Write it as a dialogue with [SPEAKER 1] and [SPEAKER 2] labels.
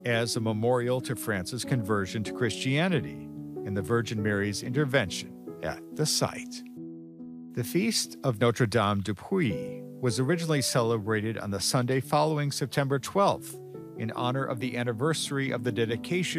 [SPEAKER 1] as a memorial to Francis' conversion to Christianity and the Virgin Mary's intervention at the site. The Feast of Notre Dame du Puy was originally celebrated on the Sunday following September 12th in honor of the anniversary of the dedication